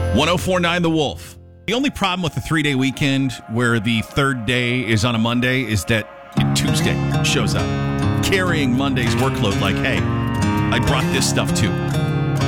1049 The Wolf. The only problem with the 3-day weekend where the third day is on a Monday is that Tuesday shows up, carrying Monday's workload like, hey, I brought this stuff too.